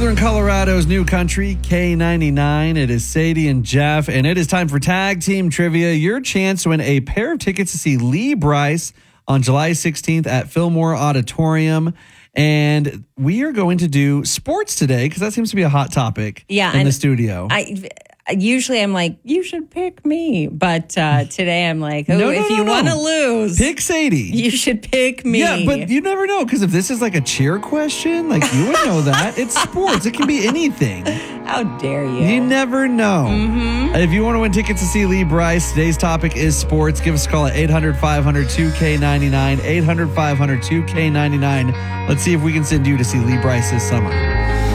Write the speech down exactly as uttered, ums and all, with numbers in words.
Northern Colorado's new country, K ninety-nine. It is Sadie and Jeff, and it is time for Tag Team Trivia. Your chance to win a pair of tickets to see Lee Brice on July sixteenth at Fillmore Auditorium. And we are going to do sports today because that seems to be a hot topic yeah, in the studio. I Usually I'm like, you should pick me. But uh, today I'm like, oh, no, no, if no, you no. want to lose, pick Sadie. You should pick me. Yeah, but you never know because if this is like a cheer question, like you would know that. It's sports. It can be anything. How dare you? You never know. Mm-hmm. If you want to win tickets to see Lee Brice, today's topic is sports. Give us a call at eight hundred, five hundred, two K ninety-nine, eight hundred, five hundred, two K ninety-nine. Let's see if we can send you to see Lee Brice this summer.